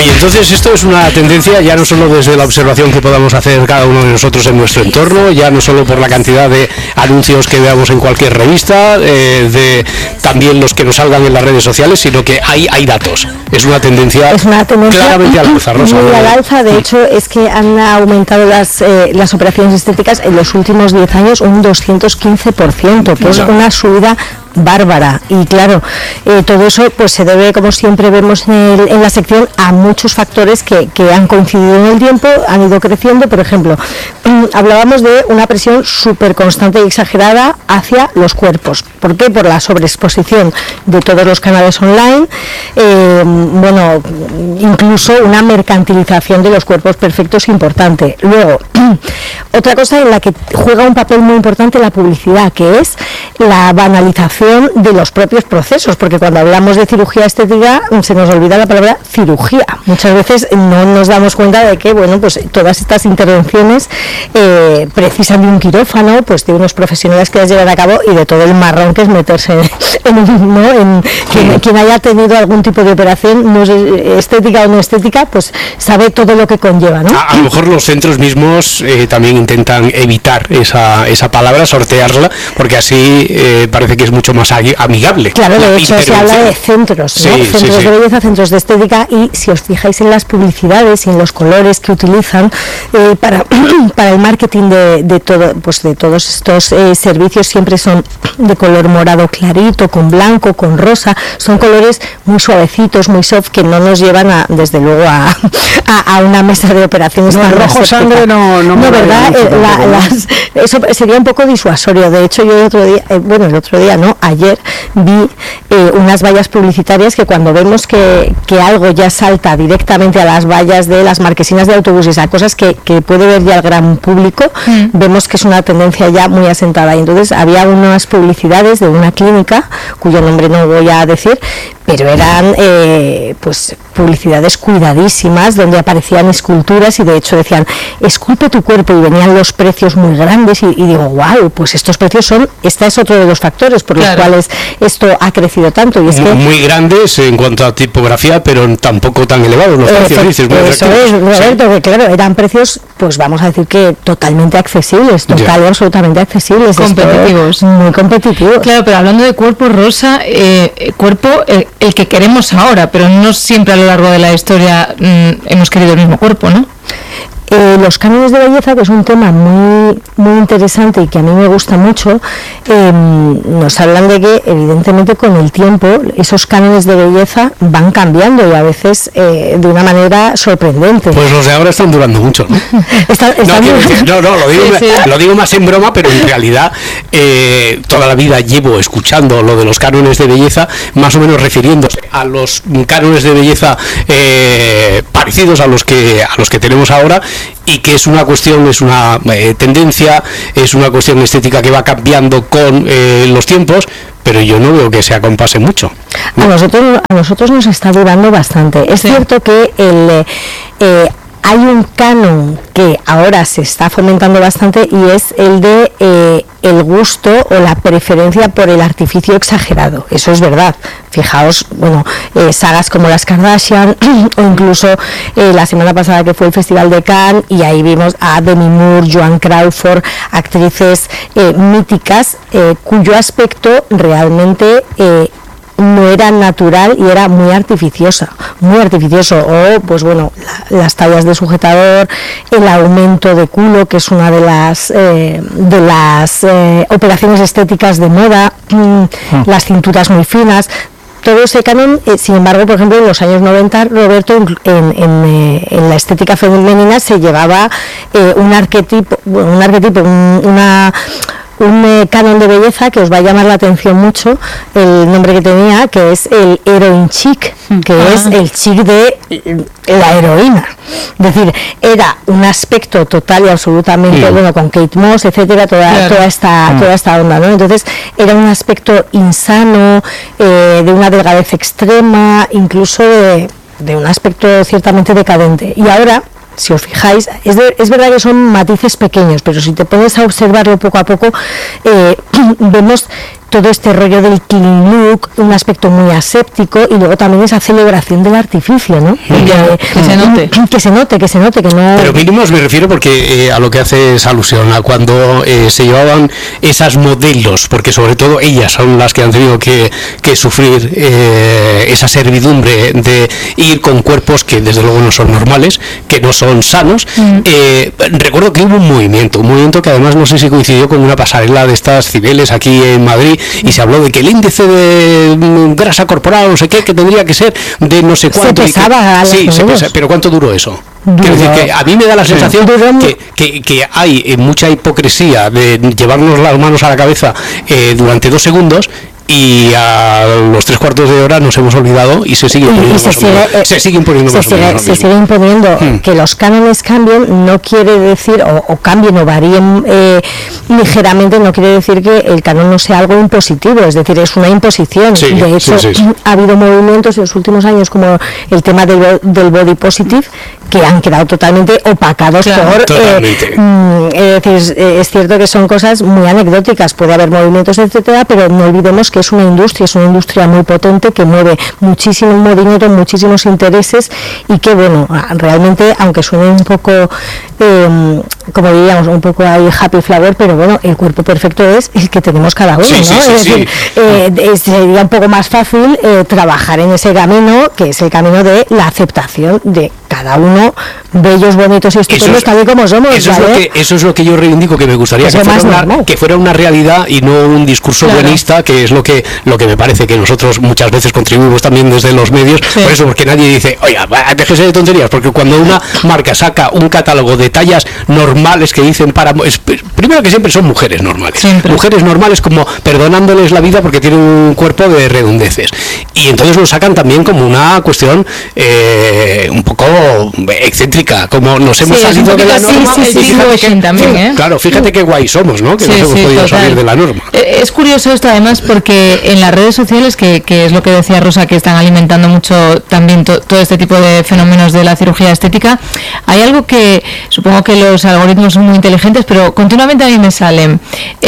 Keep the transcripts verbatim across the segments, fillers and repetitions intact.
Y entonces esto es una tendencia ya no solo desde la observación que podamos hacer cada uno de nosotros en nuestro entorno, ya no solo por la cantidad de anuncios que veamos en cualquier revista, eh, de también los que nos salgan en las redes sociales, sino que hay, hay datos. Es una tendencia, es una tendencia claramente al alza, Rosa. Muy al alza, de hecho es que han aumentado las, eh, las operaciones estéticas en los últimos diez años un doscientos quince por ciento, que es una subida bárbara. Y claro, eh, todo eso pues se debe, como siempre vemos en, el, en la sección, a muchos factores que, que han coincidido en el tiempo, han ido creciendo. Por ejemplo, hablábamos de una presión súper constante y exagerada hacia los cuerpos. ¿Por qué? Por la sobreexposición de todos los canales online, eh, bueno, incluso una mercantilización de los cuerpos perfectos importante. Luego, otra cosa en la que juega un papel muy importante la publicidad, que es la banalización de los propios procesos, porque cuando hablamos de cirugía estética se nos olvida la palabra cirugía. Muchas veces no nos damos cuenta de que, bueno, pues todas estas intervenciones eh, precisan de un quirófano, pues de unos profesionales que las llevan a cabo y de todo el marrón que es meterse en un, ¿no? En quien, quien haya tenido algún tipo de operación, no sé, estética o no estética, pues sabe todo lo que conlleva, ¿no? A, a lo mejor los centros mismos eh, también intentan evitar esa, esa palabra, sortearla, porque así eh, parece que es mucho más amigable. Claro, de hecho se habla de centros, ¿no? Sí, centros sí, sí. de belleza, centros de estética, y si os fijáis en las publicidades y en los colores que utilizan eh, para, para el marketing de, de todo, pues de todos estos eh, servicios, siempre son de color morado clarito, con blanco, con rosa, son colores muy suavecitos, muy soft, que no nos llevan a, desde luego a, a, a una mesa de operaciones no, tan rojo sangre no, no, no verdad, eh, la, las, eso sería un poco disuasorio. De hecho, yo el otro día, eh, bueno, el otro día no, ayer vi eh, unas vallas publicitarias que cuando vemos que, que algo ya salta directamente a las vallas de las marquesinas de autobuses, a cosas que, que puede ver ya el gran público, mm. vemos que es una tendencia ya muy asentada. Y entonces había unas publicidades de una clínica, cuyo nombre no voy a decir, pero eran eh, pues publicidades cuidadísimas, donde aparecían esculturas y de hecho decían, esculpe tu cuerpo, y venían los precios muy grandes, y, y digo, wow, pues estos precios son, este es otro de los factores por claro. los cuales esto ha crecido tanto. Y es muy, que, muy grandes en cuanto a tipografía, pero tampoco tan elevados los precios, eh, dices, muy eso es, Roberto, sí. que claro, eran precios, pues vamos a decir que totalmente accesibles, total y absolutamente accesibles. Competitivos. Muy competitivos. Claro, pero hablando de cuerpo, Rosa, eh, cuerpo, el, el que queremos ahora, pero no siempre a lo largo de la historia mmm, hemos querido el mismo cuerpo, ¿no? Eh, los cánones de belleza, que es un tema muy muy interesante y que a mí me gusta mucho, eh, nos hablan de que evidentemente con el tiempo esos cánones de belleza van cambiando, y a veces eh, de una manera sorprendente. Pues los de ahora están durando mucho, ¿no? Está, está no, que, no, no, lo digo, sí, sí. lo digo más en broma, pero en realidad eh, toda la vida llevo escuchando lo de los cánones de belleza, más o menos refiriéndose a los cánones de belleza eh, parecidos a los que a los que tenemos ahora, y que es una cuestión, es una eh, tendencia, es una cuestión estética que va cambiando con eh, los tiempos, pero yo no veo que se acompase mucho, ¿no? A nosotros, a nosotros nos está durando bastante. Es sí. cierto que el eh, hay un canon que ahora se está fomentando bastante, y es el de eh, el gusto o la preferencia por el artificio exagerado. Eso es verdad. Fijaos, bueno, eh, sagas como las Kardashian o incluso eh, la semana pasada que fue el Festival de Cannes, y ahí vimos a Demi Moore, Joan Crawford, actrices eh, míticas eh, cuyo aspecto realmente eh, no era natural y era muy artificiosa, muy artificioso. O pues bueno, la, las tallas de sujetador, el aumento de culo, que es una de las eh, de las eh, operaciones estéticas de moda, mm, ah. las cinturas muy finas. Todo ese canon, eh, sin embargo, por ejemplo, en los años noventa, Roberto, en, en, eh, en la estética femenina se llevaba eh, un arquetipo, bueno, un arquetipo, un, una un eh, canon de belleza que os va a llamar la atención mucho, el nombre que tenía, que es el heroin chic, que ah. es el chic de la heroína. Es decir, era un aspecto total y absolutamente, sí. bueno, con Kate Moss, etcétera, toda, claro. toda esta ah. toda esta onda, ¿no? Entonces, era un aspecto insano, eh, de una delgadez extrema, incluso de, de un aspecto ciertamente decadente. Y ahora, si os fijáis, es, de, es verdad que son matices pequeños, pero si te pones a observarlo poco a poco, eh, vemos todo este rollo del clean look, un aspecto muy aséptico, y luego también esa celebración del artificio, ¿no? Que, que, que se note. Que se note, que se note, que no... Pero mínimos me refiero porque eh, a lo que hace es alusión a cuando eh, se llevaban esas modelos, porque sobre todo ellas son las que han tenido que, que sufrir eh, esa servidumbre de ir con cuerpos que desde luego no son normales, que no son sanos. Mm. Eh, recuerdo que hubo un movimiento, un movimiento que además no sé si coincidió con una pasarela de estas Cibeles aquí en Madrid, y se habló de que el índice de grasa corporal, no sé qué, que tendría que ser de no sé cuánto. Se pesaba. Que, sí, se pesa, pero ¿cuánto duró eso? Quiero decir que a mí me da la sensación que, que, que hay eh, mucha hipocresía de llevarnos las manos a la cabeza eh, durante dos segundos, y a los tres cuartos de hora nos hemos olvidado y se sigue imponiendo y se, sigue, menos, eh, se sigue imponiendo se más sigue, o menos se sigue imponiendo hmm. que los cánones cambien no quiere decir o, o cambien o varíen eh, ligeramente, no quiere decir que el canon no sea algo impositivo, es decir, es una imposición. Sí, de hecho sí, sí, sí. ha habido movimientos en los últimos años como el tema del, del body positive que han quedado totalmente opacados claro, por totalmente. Eh, es decir, es cierto que son cosas muy anecdóticas, puede haber movimientos etcétera, pero no olvidemos que es una industria, es una industria muy potente que mueve muchísimo dinero, muchísimos intereses, y que bueno, realmente, aunque suene un poco eh, como diríamos, un poco ahí happy flower, pero bueno, el cuerpo perfecto es el que tenemos cada uno, sí, ¿no? Sí, sí, es sí, decir, sí. Eh, sería un poco más fácil eh, trabajar en ese camino, que es el camino de la aceptación de cada uno, bellos, bonitos y estupendos, tal y como somos. Eso, ¿vale? es lo que, eso es lo que yo reivindico, que me gustaría que fuera, una, que fuera una realidad y no un discurso claro. buenista, que es lo que lo que me parece que nosotros muchas veces contribuimos también desde los medios, sí. por eso, porque nadie dice, oye, déjese de tonterías, porque cuando una marca saca un catálogo de tallas normales que dicen para... Es, primero que siempre son mujeres normales, siempre. mujeres normales como perdonándoles la vida porque tienen un cuerpo de redondeces, y entonces lo sacan también como una cuestión eh, un poco excéntrica, como nos hemos sí, salido de la norma. Sí, sí, sí, fíjate que, también, ¿eh? Claro, fíjate qué guay somos, ¿no? Que sí, nos hemos sí, podido total. salir de la norma. Es curioso esto además porque en las redes sociales, que, que es lo que decía Rosa, que están alimentando mucho también to, todo este tipo de fenómenos de la cirugía estética, hay algo que supongo que los algoritmos son muy inteligentes, pero continuamente a mí me salen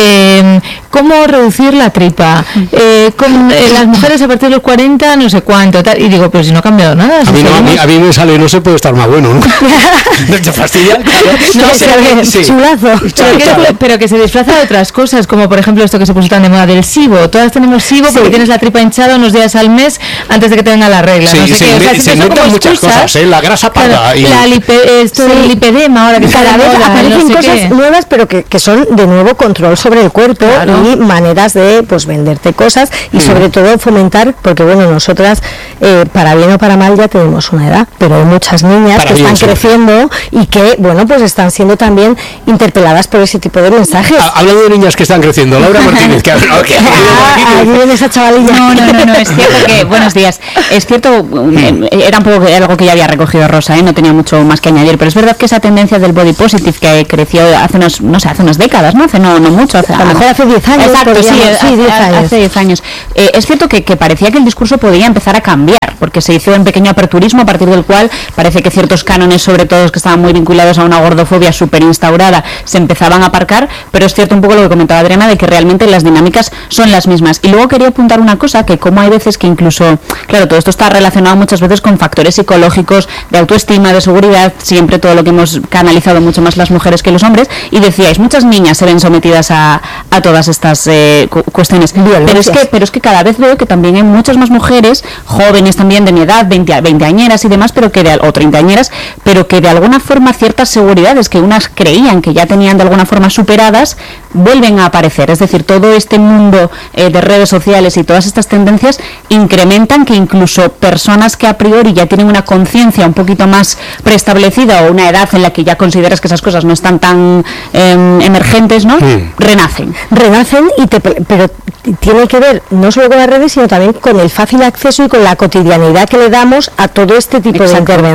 eh, cómo reducir la tripa, eh, con, eh, las mujeres a partir de los cuarenta, no sé cuánto, tal, y digo, pero si no ha cambiado nada. A mí, no, a mí, a mí me sale, no se puede estar más bueno, ¿no? ¿Te fastidia? Claro. No, no, pero, sí. chulazo. Pero que, pero que se disfraza de otras cosas, como por ejemplo esto que se puso tan de moda del SIBO. Todas tenemos SIBO sí. porque tienes la tripa hinchada unos días al mes antes de que te venga la regla. Sí, no sé se, qué. Me, o sea, se notan muchas excusas, cosas, ¿eh? La grasa paga. Claro, y... la lipe, esto sí. del lipedema, ahora que cada vez aparecen no sé cosas qué. nuevas, pero que, que son de nuevo control sobre el cuerpo claro. y maneras de pues venderte cosas y mm. sobre todo fomentar, porque bueno, nosotras eh, para bien o para mal ya tenemos una edad, pero hay muchas niñas para que bien, están sí. creciendo y que bueno, pues están siendo también interpeladas por ese tipo de mensajes. Hablando de niñas que están creciendo, Laura Martínez, que habla, okay. ah, ahí viene esa chavalilla. No, no, no, no, es cierto que, buenos días, es cierto, era un poco algo que ya había recogido Rosa, ¿eh? No tenía mucho más que añadir, pero es verdad que esa tendencia del body positive que creció hace unos, no sé, hace unas décadas, ¿no? Hace no, no mucho, hace, a lo mejor hace diez años. Exacto, sí, sí, diez años. Hace diez años. Eh, es cierto que, que parecía que el discurso podía empezar a cambiar, porque se hizo un pequeño aperturismo a partir del cual parece que ciertos cánones, sobre todo que estaban muy vinculados a una gordofobia súper instaurada, se empezaban a aparcar, pero es cierto un poco lo que comentaba Adriana, de que realmente las dinámicas son las mismas. Y luego quería apuntar una cosa, que como hay veces que incluso, claro, todo esto está relacionado muchas veces con factores psicológicos, de autoestima, de seguridad, siempre todo lo que hemos canalizado mucho más las mujeres que los hombres, y decíais, muchas niñas se ven sometidas a, a todas estas eh, cu cuestiones, pero es, que, pero es que cada vez veo que también hay muchas más mujeres, jóvenes también de mi edad, veinte, veinteañeras y demás, pero que de, o treintañeras, pero que de alguna forma ciertas seguridades que unas creían que ya tenían de alguna forma superadas, vuelven a aparecer. Es decir, todo este mundo eh, de redes sociales y todas estas tendencias incrementan que incluso personas que a priori ya tienen una conciencia un poquito más preestablecida o una edad en la que ya consideras que esas cosas no están tan eh, emergentes, ¿no? Mm. Renacen. Renacen, y te, pero tiene que ver no solo con las redes, sino también con el fácil acceso y con la cotidianidad que le damos a todo este tipo Exacto. de intervenciones.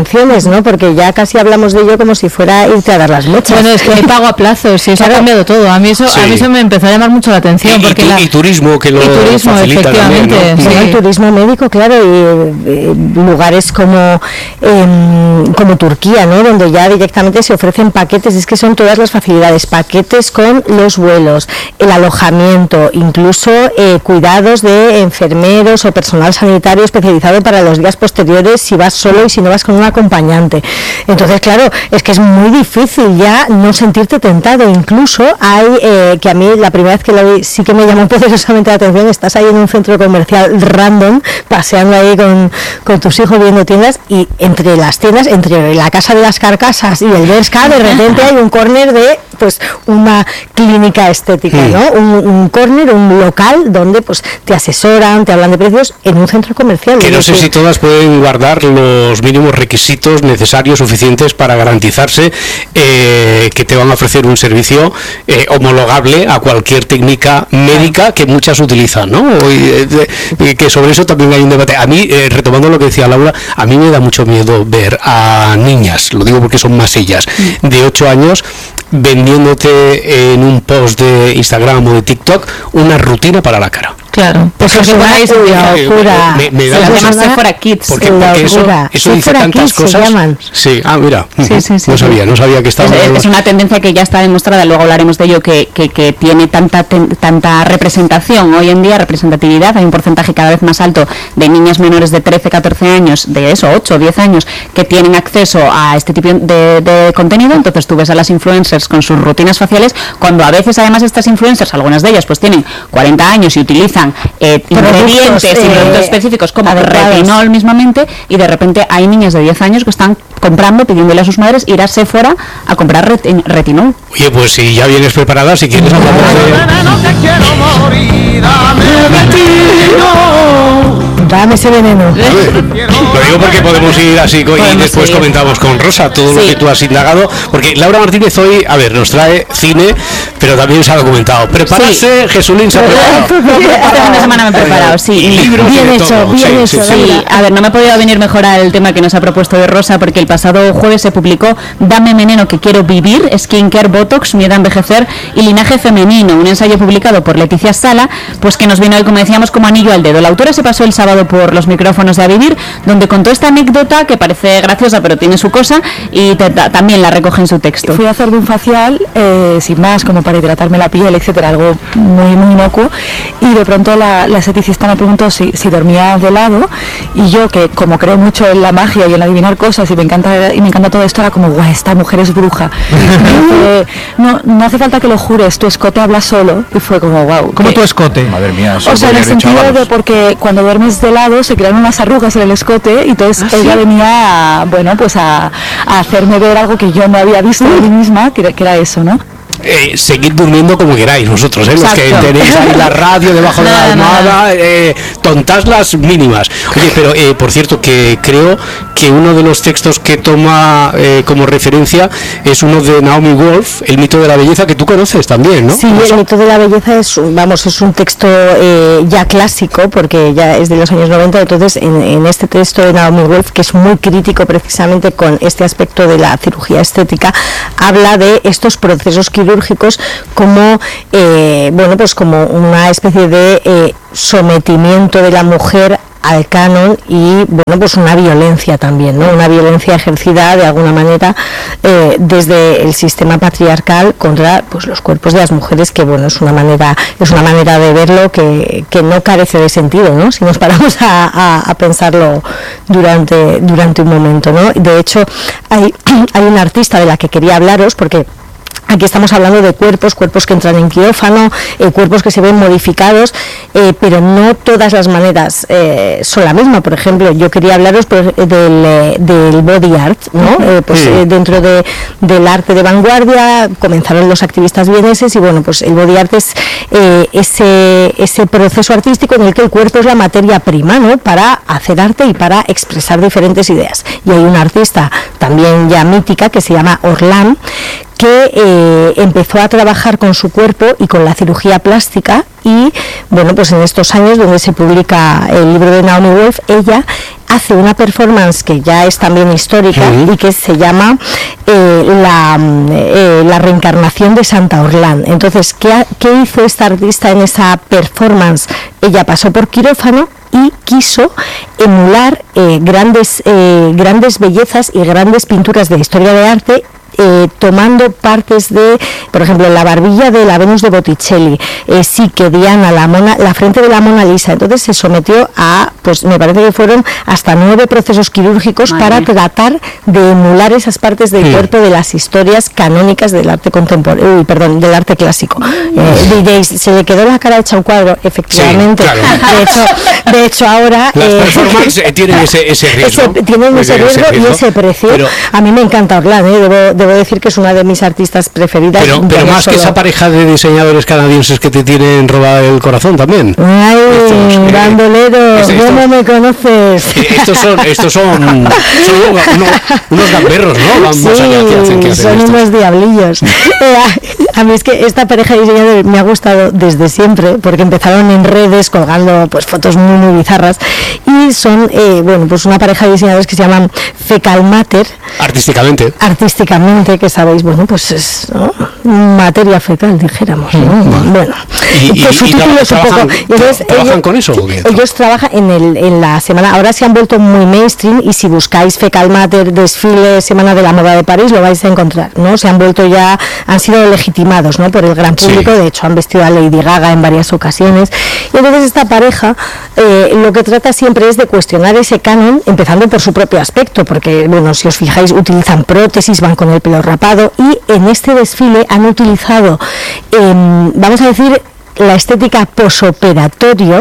intervenciones, ¿no? Porque ya casi hablamos de ello como si fuera irte a dar las mechas. Bueno, es que hay pago a plazos y eso claro. ha cambiado todo. A mí eso, sí. a mí eso me empezó a llamar mucho la atención. Y, porque y, la... y turismo, que lo y turismo, facilita efectivamente, también, ¿no? Sí. Sí, el turismo médico, claro, y eh, lugares como, eh, como Turquía, ¿no? Donde ya directamente se ofrecen paquetes, es que son todas las facilidades, paquetes con los vuelos, el alojamiento, incluso eh, cuidados de enfermeros o personal sanitario especializado para los días posteriores si vas solo y si no vas con un acompañante. Entonces, claro, es que es muy difícil ya no sentirte tentado. Incluso hay, eh, que a mí la primera vez que lo vi sí que me llamó poderosamente la atención, estás ahí en un centro comercial random, paseando ahí con, con tus hijos viendo tiendas, y entre las tiendas, entre la Casa de las Carcasas y el Bershka, de repente hay un córner de pues una clínica estética, sí. ¿no? Un, un córner, un local donde pues te asesoran, te hablan de precios en un centro comercial. Que no sé si todas pueden guardar los mínimos requisitos necesarios, suficientes para garantizarse eh, que te van a ofrecer un servicio eh, homologable a cualquier técnica médica que muchas utilizan, ¿no? Y, eh, que sobre eso también hay un debate. A mí, eh, retomando lo que decía Laura, a mí me da mucho miedo ver a niñas, lo digo porque son más ellas, de ocho años, vendiéndote en un post de Instagram o de TikTok una rutina para la cara. Claro, pues eso es una locura. Me, me se da llama Sephora Kids. Porque, porque eso, eso dice tantas Kids cosas. Sí, ah, mira, sí, sí, sí, no sabía, sí. no sabía que estaba. Es, es una tendencia que ya está demostrada, luego hablaremos de ello, que, que, que tiene tanta ten, tanta representación hoy en día, representatividad. Hay un porcentaje cada vez más alto de niñas menores de trece, catorce años, de eso, ocho, diez años, que tienen acceso a este tipo de, de contenido. Entonces tú ves a las influencers con sus rutinas faciales, cuando a veces además estas influencers, algunas de ellas pues tienen cuarenta años y utilizan eh, ingredientes eh, y productos específicos como adecuados. Retinol mismamente, y de repente hay niñas de diez años que están comprando, pidiéndole a sus madres ir a Sephora a comprar retin retinol. Oye, pues si ya vienes preparada, si quieres hablar de... No te quiero morir, dame retino. Dame ese veneno. Lo digo porque podemos ir así y podemos después ir. Comentamos con Rosa todo sí. lo que tú has indagado, porque Laura Martínez hoy, a ver, nos trae cine, pero también se ha documentado. Prepararse, sí. Jesulín se ha preparado. Este fin de semana me he preparado, sí. Y libros bien y hecho, todo. bien sí, hecho. Sí, sí, sí. A ver, no me ha podido venir mejor al tema que nos ha propuesto de Rosa, porque el pasado jueves se publicó Dame veneno que quiero vivir, Skincare, Botox, miedo a envejecer y linaje femenino, un ensayo publicado por Leticia Sala, pues que nos vino hoy, como decíamos, como anillo al dedo. La autora se pasó el sábado por los micrófonos de A Vivir, donde contó esta anécdota que parece graciosa pero tiene su cosa, y te, ta, también la recoge en su texto. Fui a hacerme un facial eh, sin más, como para hidratarme la piel, etcétera, algo muy muy inocuo, y de pronto la, la esteticista me preguntó si, si dormía de lado, y yo, que como creo mucho en la magia y en adivinar cosas y me encanta y me encanta todo esto, era como, guau, esta mujer es bruja. dice, no, no hace falta que lo jures, tu escote habla solo, y fue como, wow. ¿Cómo tu escote? Madre mía, o sea, en el sentido chavalos. de porque cuando duermes de lado se crean unas arrugas en el escote, y entonces ¿Ah, ella sí? venía a, bueno, pues a, a hacerme ver algo que yo no había visto de mí misma, que, que era eso, ¿no? Eh, seguid durmiendo como queráis vosotros, ¿eh? Los que tenéis ahí la radio debajo de la almohada, eh, tontas las mínimas. Oye, pero eh, por cierto, que creo que uno de los textos que toma eh, como referencia es uno de Naomi Wolf, El mito de la belleza, que tú conoces también, ¿no? Sí, El mito de la belleza es, vamos, es un texto eh, ya clásico, porque ya es de los años noventa. Entonces, en, en este texto de Naomi Wolf, que es muy crítico precisamente con este aspecto de la cirugía estética, habla de estos procesos quirúrgicos como eh, bueno, pues como una especie de eh, sometimiento de la mujer al canon, y bueno, pues una violencia también, ¿no? Una violencia ejercida de alguna manera eh, desde el sistema patriarcal contra pues los cuerpos de las mujeres, que bueno, es una manera es una manera de verlo que, que no carece de sentido, ¿no? Si nos paramos a, a, a pensarlo durante durante un momento, ¿no? De hecho, hay hay una artista de la que quería hablaros, porque aquí estamos hablando de cuerpos, cuerpos que entran en quirófano, eh, cuerpos que se ven modificados, eh, pero no todas las maneras eh, son la misma. Por ejemplo, yo quería hablaros pues, del, eh, del body art, ¿no? Eh, pues sí. eh, dentro de, del arte de vanguardia comenzaron los activistas vieneses, y bueno, pues el body art es eh, ese, ese proceso artístico en el que el cuerpo es la materia prima, ¿no? Para hacer arte y para expresar diferentes ideas. Y hay una artista también ya mítica que se llama Orlan, que eh, empezó a trabajar con su cuerpo y con la cirugía plástica, y bueno, pues en estos años donde se publica el libro de Naomi Wolf, ella hace una performance que ya es también histórica uh-huh. y que se llama eh, la, eh, la reencarnación de Santa Orlán. Entonces, ¿qué, ha, ¿qué hizo esta artista en esa performance? Ella pasó por quirófano y quiso emular eh, grandes, eh, grandes bellezas y grandes pinturas de historia de arte, Eh, tomando partes de, por ejemplo, la barbilla de la Venus de Botticelli, eh, Psique, Diana, la, Mona, la frente de la Mona Lisa. Entonces se sometió a, pues me parece que fueron hasta nueve procesos quirúrgicos Madre. para tratar de emular esas partes del sí. cuerpo de las historias canónicas del arte contemporáneo, uy, perdón, del arte clásico. Eh, de, se le quedó la cara hecha un cuadro, efectivamente. Sí, claro. de, hecho, de hecho, ahora las eh, performances tienen ese, ese riesgo. Ese, tienen ese riesgo, ese riesgo y ese precio. Pero, a mí me encanta Orlán, eh, debo Debo decir que es una de mis artistas preferidas. Pero, pero más solo. que esa pareja de diseñadores canadienses que te tienen robado el corazón también. Ay, estos, bandolero, eh, ¿cómo estos, me conoces? Eh, estos son, estos son, son unos, unos gamberros, ¿no? Van sí, más allá que hacen, que hacen son estos. unos diablillos. eh, a, a mí es que esta pareja de diseñadores me ha gustado desde siempre, porque empezaron en redes colgando pues fotos muy, muy bizarras, y son, eh, bueno, pues una pareja de diseñadores que se llaman Fecal Matter. Artísticamente. Artísticamente. Que sabéis, bueno, pues es, ¿no?, materia fecal, dijéramos, ¿no? Mm, bueno, y, pues su y, título y es un poco. Entonces, ¿trabajan ellos, con eso? ¿O qué? Ellos trabajan en, el, en la semana, ahora se han vuelto muy mainstream, y si buscáis Fecal Matter, desfile, Semana de la Moda de París, lo vais a encontrar, ¿no? Se han vuelto ya, han sido legitimados, ¿no?, por el gran público, sí. De hecho han vestido a Lady Gaga en varias ocasiones, y entonces esta pareja eh, lo que trata siempre es de cuestionar ese canon, empezando por su propio aspecto, porque, bueno, si os fijáis, utilizan prótesis, van con el pelo rapado, y en este desfile han utilizado, eh, vamos a decir, la estética posoperatorio,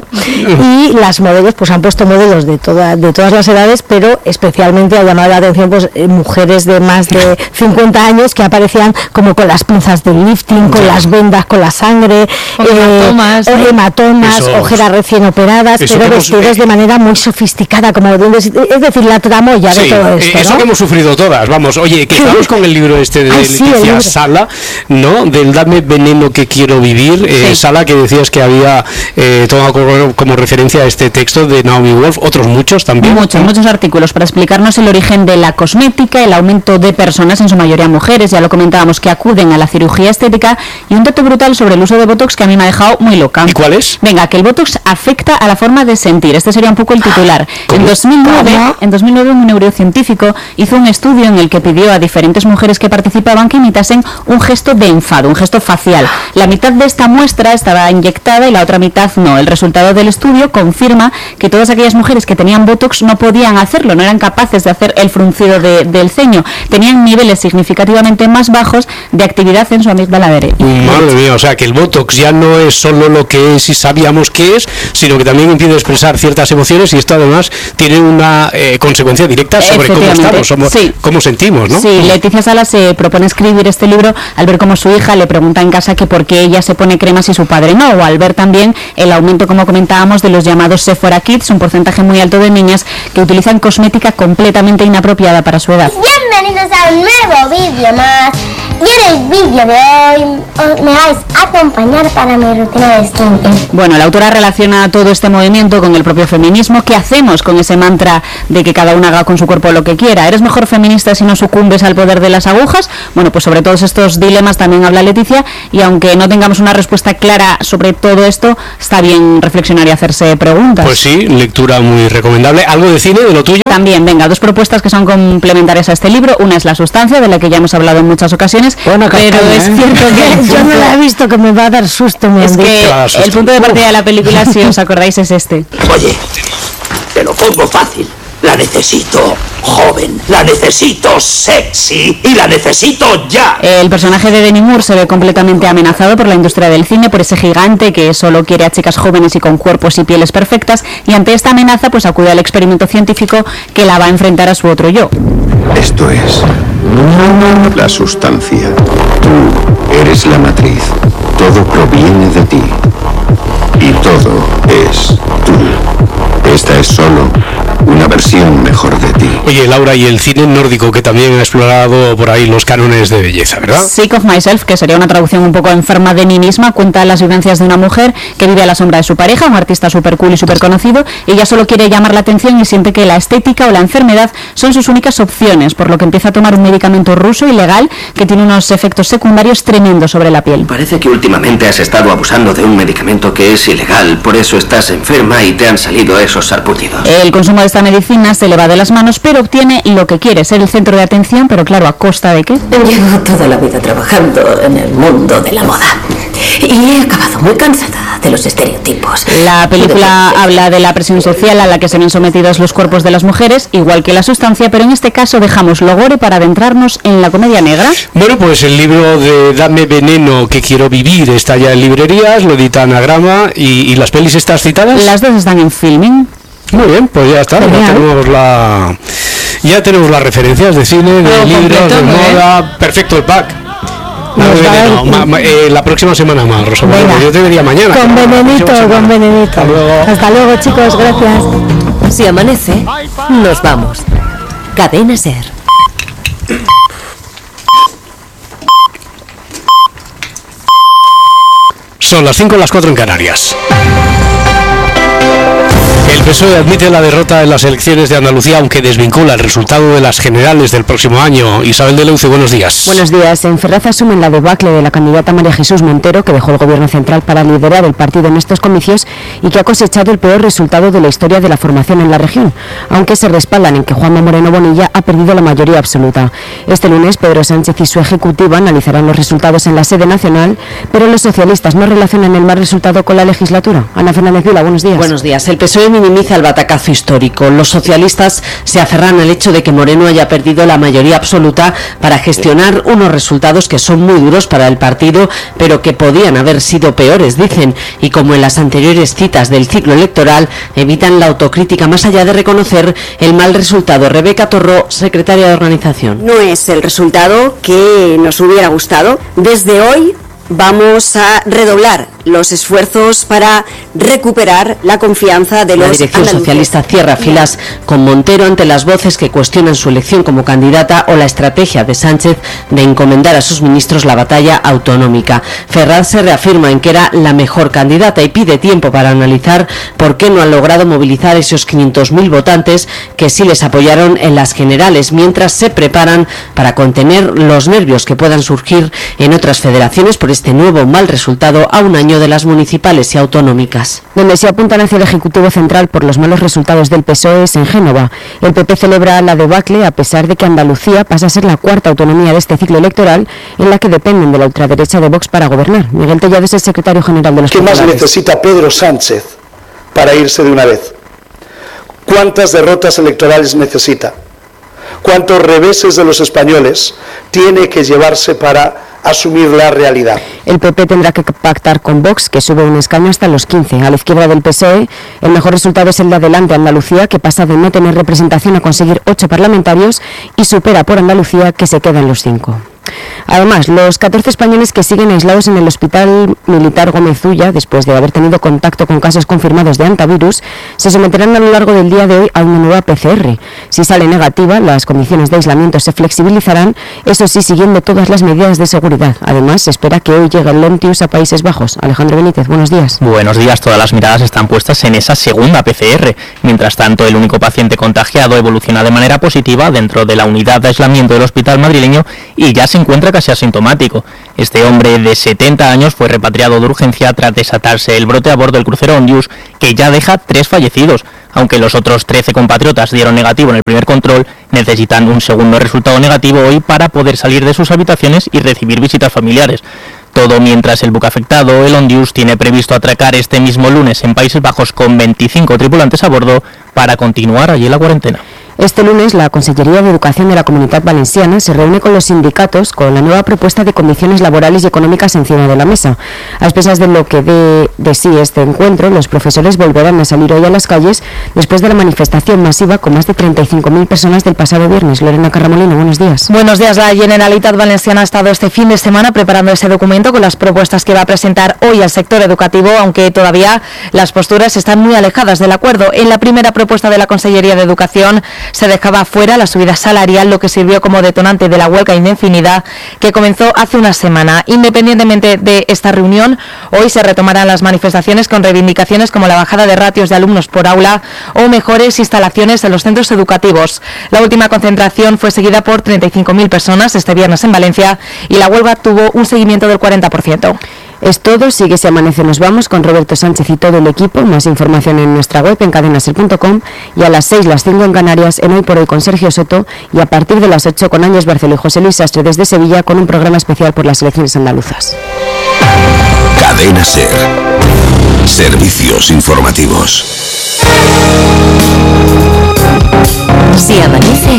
y las modelos pues han puesto modelos de toda, de todas las edades, pero especialmente ha llamado la atención pues eh, mujeres de más de cincuenta años que aparecían como con las pinzas del lifting, con las vendas, con la sangre, con eh, hematomas, ¿no? hematomas eso, ojeras recién operadas, pero vestidos hemos, eh, de manera muy sofisticada, como es decir, la tramoya sí, de todo esto, eso, ¿no? Que hemos sufrido todas, vamos. Oye, que estamos con el libro este de Ay, Leticia sí, Sala, ¿no? Del Dame veneno que quiero vivir, eh, sí. Sala, que decías que había eh, tomado como, como referencia a este texto de Naomi Wolf, otros muchos también. Muchos, muchos artículos para explicarnos el origen de la cosmética, el aumento de personas, en su mayoría mujeres, ya lo comentábamos, que acuden a la cirugía estética, y un dato brutal sobre el uso de Botox que a mí me ha dejado muy loca. ¿Y cuál es? Venga, que el Botox afecta a la forma de sentir. Este sería un poco el titular. ¿Cómo? En dos mil nueve, en dos mil nueve un neurocientífico hizo un estudio en el que pidió a diferentes mujeres que participaban que imitasen un gesto de enfado, un gesto facial. La mitad de esta muestra estaba inyectada y la otra mitad no. El resultado del estudio confirma que todas aquellas mujeres que tenían Botox no podían hacerlo, no eran capaces de hacer el fruncido de, del ceño, tenían niveles significativamente más bajos de actividad en su amígdala derecha. Madre mía, o sea que el Botox ya no es solo lo que es y sabíamos que es, sino que también impide expresar ciertas emociones, y esto además tiene una eh, consecuencia directa sobre cómo estamos, somos, sí. cómo sentimos, ¿no? Sí, Leticia Sala se propone escribir este libro al ver cómo su hija le pregunta en casa que por qué ella se pone cremas y su padre no, o al ver también el aumento, como comentábamos, de los llamados Sephora Kids, un porcentaje muy alto de niñas que utilizan cosmética completamente inapropiada para su edad. Bienvenidos a un nuevo vídeo más, y en el vídeo de hoy me vais a acompañar para mi rutina de skincare. Bueno, la autora relaciona todo este movimiento con el propio feminismo. ¿Qué hacemos con ese mantra de que cada una haga con su cuerpo lo que quiera? ¿Eres mejor feminista si no sucumbes al poder de las agujas? Bueno, pues sobre todos estos dilemas también habla Leticia, y aunque no tengamos una respuesta clara sobre todo esto, está bien reflexionar y hacerse preguntas. Pues sí, lectura muy recomendable. ¿Algo de cine, de lo tuyo? También, venga, dos propuestas que son complementarias a este libro. Una es La sustancia, de la que ya hemos hablado en muchas ocasiones, bueno, pero castaña, es ¿eh? cierto que yo no la he visto, que me va a dar susto. Me es que el punto de partida de la película, si os acordáis, es este. Oye, te lo pongo fácil. La necesito joven, la necesito sexy y la necesito ya. El personaje de Demi Moore se ve completamente amenazado por la industria del cine, por ese gigante que solo quiere a chicas jóvenes y con cuerpos y pieles perfectas, y ante esta amenaza pues acude al experimento científico que la va a enfrentar a su otro yo. Esto es la sustancia. Tú eres la matriz. Todo proviene de ti. Y todo es tú. Esta es solo una versión mejor de ti. Oye, Laura, y el cine nórdico, que también ha explorado por ahí los cánones de belleza, ¿verdad? Sick of Myself, que sería una traducción un poco enferma de mí misma, cuenta las vivencias de una mujer que vive a la sombra de su pareja, un artista súper cool y súper conocido. Ella solo quiere llamar la atención y siente que la estética o la enfermedad son sus únicas opciones, por lo que empieza a tomar un medicamento ruso ilegal que tiene unos efectos secundarios tremendos sobre la piel. Parece que últimamente has estado abusando de un medicamento que es ilegal, por eso estás enferma y te han salido esos sarpullidos. El consumo de esta medicina se le va de las manos, pero obtiene lo que quiere, ser el centro de atención, pero claro, ¿a costa de qué? Llevo toda la vida trabajando en el mundo de la moda y he acabado muy cansada de los estereotipos. La película habla de la presión social a la que se ven sometidos los cuerpos de las mujeres, igual que la sustancia, pero en este caso dejamos lo gore para adentrarnos en la comedia negra. Bueno, pues el libro de Dame veneno que quiero vivir está ya en librerías, lo edita Anagrama, y, y las pelis estas citadas. Las dos están en Filming. Muy bien, pues ya está, ya tenemos la ya tenemos las referencias de cine, de no, libros, completo, de moda, ¿eh? Perfecto el pack. No, veneno, ma, ma, eh, la próxima semana más, Rosa. Yo te vería mañana. Con venenito, con venenito. Hasta luego. Hasta luego, chicos, gracias. Si amanece, nos vamos. Cadena Ser. Son las cinco, las cuatro en Canarias. El P S O E admite la derrota en las elecciones de Andalucía, aunque desvincula el resultado de las generales del próximo año. Isabel de Leuce, buenos días. Buenos días. En Ferraz asumen la debacle de la candidata María Jesús Montero, que dejó el gobierno central para liderar el partido en estos comicios y que ha cosechado el peor resultado de la historia de la formación en la región, aunque se respaldan en que Juanma Moreno Bonilla ha perdido la mayoría absoluta. Este lunes, Pedro Sánchez y su ejecutiva analizarán los resultados en la sede nacional, pero los socialistas no relacionan el mal resultado con la legislatura. Ana Fernández Vila, buenos días. Buenos días. El P S O E minimiza el batacazo histórico. Los socialistas se aferran al hecho de que Moreno haya perdido la mayoría absoluta para gestionar unos resultados que son muy duros para el partido, pero que podían haber sido peores, dicen, y como en las anteriores citas del ciclo electoral, evitan la autocrítica más allá de reconocer el mal resultado. Rebeca Torró, secretaria de organización. No es el resultado que nos hubiera gustado. Desde hoy vamos a redoblar los esfuerzos para recuperar la confianza de los andaluces. La dirección socialista cierra filas con Montero ante las voces que cuestionan su elección como candidata o la estrategia de Sánchez de encomendar a sus ministros la batalla autonómica. Ferraz se reafirma en que era la mejor candidata y pide tiempo para analizar por qué no han logrado movilizar esos quinientos mil votantes que sí les apoyaron en las generales, mientras se preparan para contener los nervios que puedan surgir en otras federaciones por este nuevo mal resultado a un año de las municipales y autonómicas. Donde se apuntan hacia el Ejecutivo Central por los malos resultados del P S O E es en Génova. El P P celebra la debacle a pesar de que Andalucía pasa a ser la cuarta autonomía de este ciclo electoral en la que dependen de la ultraderecha de Vox para gobernar. Miguel Tellado es el secretario general de los populares. ¿Qué más necesita Pedro Sánchez para irse de una vez? ¿Cuántas derrotas electorales necesita? ¿Cuántos reveses de los españoles tiene que llevarse para asumir la realidad? El P P tendrá que pactar con Vox, que sube un escaño hasta los quince. A la izquierda del P S O E, el mejor resultado es el de Adelante Andalucía, que pasa de no tener representación a conseguir ocho parlamentarios y supera por Andalucía, que se queda en los cinco. Además, los catorce españoles que siguen aislados en el Hospital Militar Gómez Ulla, después de haber tenido contacto con casos confirmados de hantavirus, se someterán a lo largo del día de hoy a una nueva P C R. Si sale negativa, las condiciones de aislamiento se flexibilizarán, eso sí, siguiendo todas las medidas de seguridad. Además, se espera que hoy llegue el Lontius a Países Bajos. Alejandro Benítez, buenos días. Buenos días. Todas las miradas están puestas en esa segunda P C R. Mientras tanto, el único paciente contagiado evoluciona de manera positiva dentro de la unidad de aislamiento del hospital madrileño y ya se encuentra casi asintomático. Este hombre de setenta años fue repatriado de urgencia tras desatarse el brote a bordo del crucero Ondius, que ya deja tres fallecidos. Aunque los otros trece compatriotas dieron negativo en el primer control, necesitan un segundo resultado negativo hoy para poder salir de sus habitaciones y recibir visitas familiares. Todo mientras el buque afectado, el Ondius, tiene previsto atracar este mismo lunes en Países Bajos con veinticinco tripulantes a bordo para continuar allí la cuarentena. Este lunes, la Consellería de Educación de la Comunitat Valenciana se reúne con los sindicatos con la nueva propuesta de condiciones laborales y económicas encima de la mesa. A expensas de lo que dé de sí este encuentro, los profesores volverán a salir hoy a las calles después de la manifestación masiva con más de treinta y cinco mil personas del pasado viernes. Lorena Carramolino, buenos días. Buenos días. La Generalitat Valenciana ha estado este fin de semana preparando ese documento con las propuestas que va a presentar hoy al sector educativo, aunque todavía las posturas están muy alejadas del acuerdo. En la primera propuesta de la Consellería de Educación se dejaba fuera la subida salarial, lo que sirvió como detonante de la huelga indefinida que comenzó hace una semana. Independientemente de esta reunión, hoy se retomarán las manifestaciones con reivindicaciones como la bajada de ratios de alumnos por aula o mejores instalaciones en los centros educativos. La última concentración fue seguida por treinta y cinco mil personas este viernes en Valencia y la huelga tuvo un seguimiento del cuarenta por ciento. Es todo, sigue Si Amanece Nos Vamos con Roberto Sánchez y todo el equipo. Más información en nuestra web en cadena ser punto com y a las seis, las cinco en Canarias, en Hoy por Hoy con Sergio Soto, y a partir de las ocho con Ángels Barceló y José Luis Sastre desde Sevilla con un programa especial por las elecciones andaluzas. Cadena Ser. Servicios informativos. Si amanece,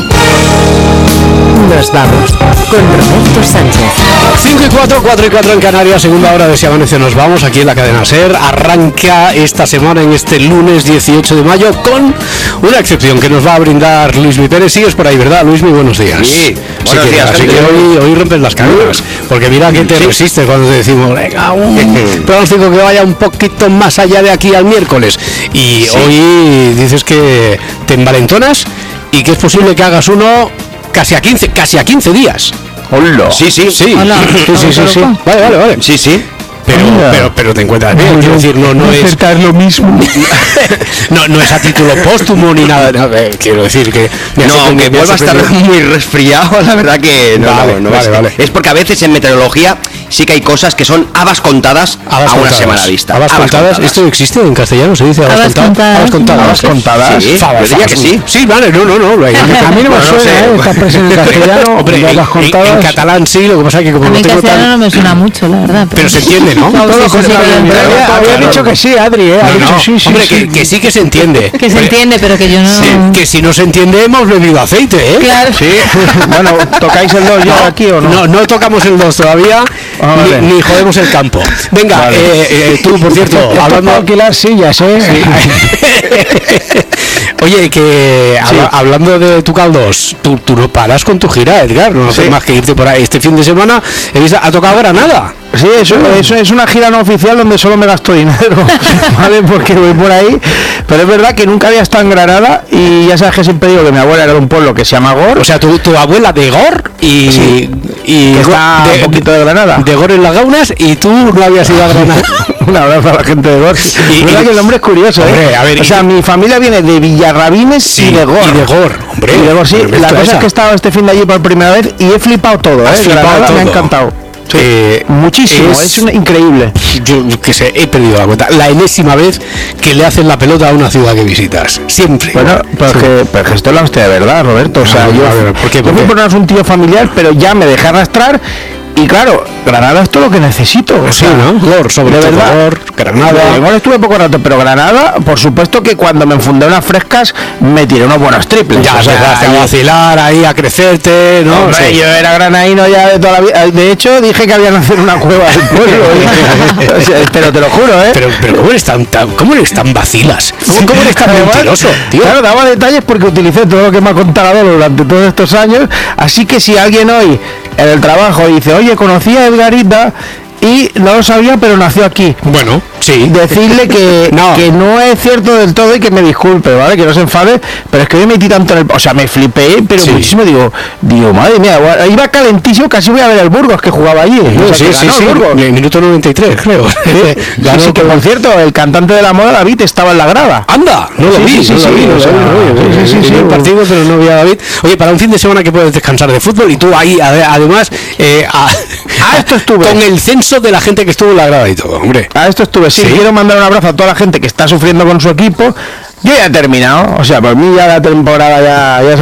nos vamos con Roberto Sánchez. cinco y cuatro, cuatro y cuatro en Canarias, segunda hora de Si Amanece Nos Vamos, aquí en la cadena SER. Arranca esta semana, en este lunes dieciocho de mayo, con una excepción que nos va a brindar Luismi Pérez. Sigues por ahí, ¿verdad, Luismi? Buenos días. Sí, buenos sí días. Así que hoy, hoy rompes las cadenas, porque mira que te sí. resistes cuando te decimos, venga, un pronóstico que vaya un poquito más allá de aquí al miércoles. Y sí. hoy dices que te envalentonas y que es posible que hagas uno casi a quince, casi a quince días. Hola. Sí, sí, sí. Hola. Sí, sí, sí, sí. Vale, vale, vale. Sí, sí. Pero, pero, pero te encuentras bien, quiero decir, no, no es lo mismo. no, no es a título póstumo ni nada, no, eh, quiero decir que no, aunque vuelva a estar muy resfriado, la verdad que no, vale, no, no vale, es, vale. es porque a veces en meteorología sí que hay cosas que son habas contadas habas a una contadas. semana vista. Habas, habas contadas. contadas, ¿esto existe en castellano? ¿Se dice habas, habas contadas? Habas contadas. Habas contadas. Sí, Fabas, yo diría que sí. Sí, vale, no, no, no. Hay, a mí no me suena, sé, ¿eh? Esta expresión en castellano. Hombre, en, en, en catalán sí, lo que pasa es que como a no mí tengo castellano tan... no me suena mucho, la verdad. Pero, pero se entiende, ¿no? no, todo sí, sí, sí, había, había dicho que sí, Adri, ¿eh? Ha no, dicho no, sí, sí, hombre, sí. Que, que sí que se entiende. Que se entiende, pero que yo no... Sí, que si no se entiende hemos bebido aceite, ¿eh? Claro. Sí, bueno, ¿tocáis el dos ya no, aquí o no? No, no tocamos el dos todavía, ah, vale. ni, ni jodemos el campo. Venga, vale. eh, eh, tú, por cierto, hablando... de alquilar sillas, ¿eh? Sí. Oye, que sí. habla, hablando de tu caldos, tú, tú no paras con tu gira, Edgar, no haces sí. más que irte por ahí. Este fin de semana he visto, ha tocado Granada. Sí, eso, eso es una gira no oficial donde solo me gasto dinero, ¿vale? Porque voy por ahí, pero es verdad que nunca había estado en Granada y ya sabes que siempre digo que mi abuela era de un pueblo que se llama Gor. O sea, tu, tu abuela de Gor y, sí. y que está de, un poquito de Granada. De Gor en las Gaunas y tú no habías ido a Granada. Un abrazo a la gente de Gor. Y, y verdad y, que el nombre es curioso, hombre, ¿eh? A ver, o sea, y, mi familia viene de Villarrabines sí, y de Gor. Y de Gor, hombre. Y de Gor, sí. La cosa esa. es que he estado este fin de allí por primera vez y he flipado todo, ¿eh? Granada me ha encantado. Sí, eh, muchísimo, es, es una, increíble. Yo, yo que sé, he perdido la cuenta. La enésima vez que le hacen la pelota a una ciudad que visitas. Siempre. Bueno, pero sí. que, pero que esto es la hostia de verdad, Roberto. O sea, no, yo, a ver, ¿por qué, por yo fui por un asunto familiar, pero ya me dejé arrastrar. Y claro, Granada es todo lo que necesito. O sí, sea, ¿no? Gor, sobre todo Gor, Granada. Igual estuve poco rato, pero Granada, por supuesto que cuando me enfundé unas frescas, me tiré unos buenos triples. Ya, o sea, empezaste a vacilar ahí, a crecerte, ¿no? Hombre, sí. Yo era granadino ya de toda la vida. De hecho, dije que había nacido en una cueva del pueblo. O sea, pero te lo juro, ¿eh? Pero, pero ¿cómo eres tan, tan, cómo eres tan vacilas? ¿Cómo, cómo eres tan mentiroso, tío? Claro, daba detalles porque utilicé todo lo que me ha contado durante todos estos años. Así que si alguien hoy en el trabajo dice, oye, conocí a Edgarita y no lo sabía, pero nació aquí. Bueno, sí. Decirle que no. que no es cierto del todo y que me disculpe, ¿vale? Que no se enfade, pero es que hoy me metí tanto en el... O sea, me flipé, pero sí. muchísimo, digo, digo, madre mía, iba calentísimo, casi voy a ver el Burgos que jugaba allí. No, o sea, sí, sí, sí, el minuto noventa y tres, creo. Sí, sí, sí, que por cierto, el cantante de la moda, David, estaba en la grada. ¡Anda! No lo vi, sí, sí, sí, sí, sí, el partido, pero no vi a David. Oye, para un fin de semana que puedes descansar de fútbol y tú ahí, además, eh, a, a esto estuve. Con el censo de la gente que estuvo en la grada y todo, hombre. A esto estuve, sí, ¿sí? Quiero mandar un abrazo a toda la gente que está sufriendo con su equipo. Yo ya he terminado, o sea, por mí ya la temporada ya, ya